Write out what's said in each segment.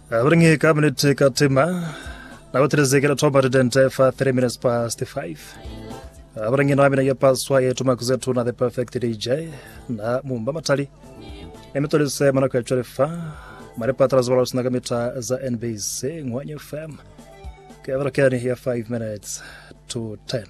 Bringi cabinet katima na watrezekera toba dente for 3 minutes past 5. Bringi na mina yapaswa yetu makuzetu na the perfect DJ na mumba matali. Emetolise manako ya chorefa marepatra zwala usinagamitta za NBC Ngwanya FM. Kevra kani ya 5 minutes to 10.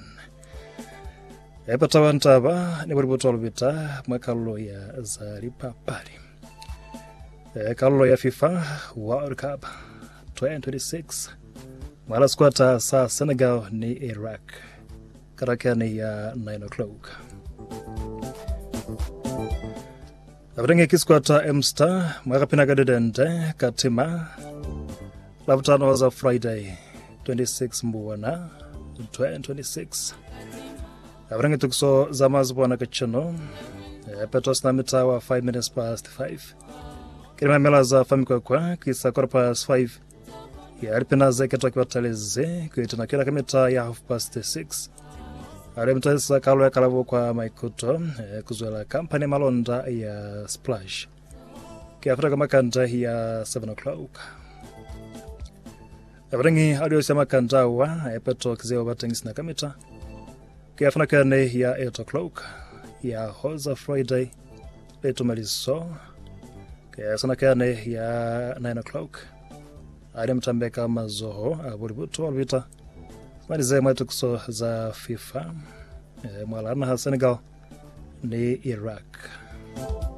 Epatawantaba ni buributo lubita mwakalo ya zari papari. Kallo ya FIFA World Cup 2026 mara squata sa Senegal ni Iraq karakani ya 9 o'clock. Abringe kisquata M-Star mara pinagadende katima labutano za Friday 26 mbuwana 2026. Abringe tukso zamazu bwana kachano petos na mitawa 5 minutes past 5. Kirima mela za famiko kwa kisa korpas 5 ya alipina zake toki wataleze kuituna kila kamita ya 6:30. Alimtasa kalo ya kalavo kwa maikuto kuzuela kampani malonda ya Splash kiafrika makanda ya 7 o'clock. Abringi audio sema kandawa epeto kizeo batengis na kamita kiafrika ne ya 8 o'clock ya Hoza Friday letu maliso sana kane ya 9 o'clock. Alimtambeka mazoho abuributo albita malize mwatukso za FIFA mwalana ha Senegal ni Iraq.